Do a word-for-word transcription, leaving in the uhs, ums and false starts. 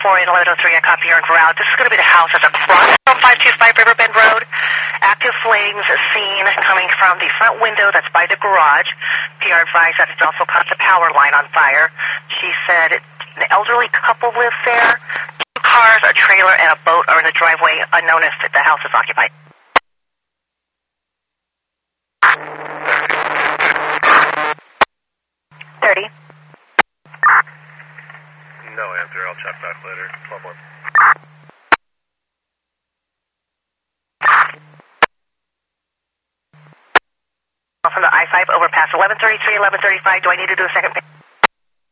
four eight eleven oh three, I copy your route. This is going to be the house that's across from five two five Riverbend Road. Active flames seen coming from the front window that's by the garage. P R advised that it's also caught the power line on fire. She said an elderly couple lives there. Two cars, a trailer, and a boat are in the driveway, unknown if the house is occupied. thirty. No answer. I'll check back later. twelve one. From the I five overpass eleven thirty-three, eleven thirty-five. Do I need to do a second?